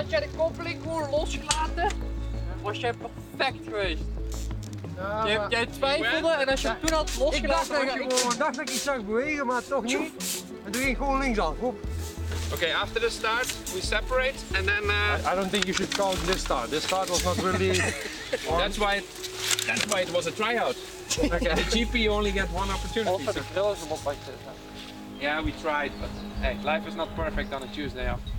had jij de koppeling gewoon losgelaten, was jij perfect geweest. Ja, Jij twijfelde en als je hem toen had ik losgelaten, dacht dat ik iets zag bewegen, maar toch niet. En toen ging ik gewoon linksaf. Hop. Okay, after the start, we separate and then I don't think you should call it this start. This start was not really... that's why it was a tryout. Okay. The GP only get one alles opportunity. met de grill is erop wat je Yeah, we tried, but hey, life is not perfect on a Tuesday off.